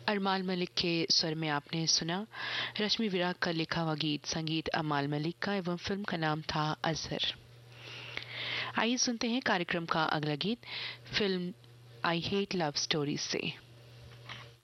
अरमान मलिक के स्वर में आपने सुना रश्मि विराग का लिखा हुआ गीत, संगीत अमाल मलिक का, एवं फिल्म का नाम था अजहर। आइए सुनते हैं कार्यक्रम का अगला गीत film I hate love story से।